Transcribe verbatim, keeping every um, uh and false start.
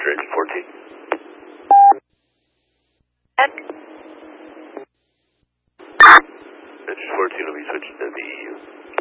Roger, engine fourteen. Engine fourteen will be switched to the E U.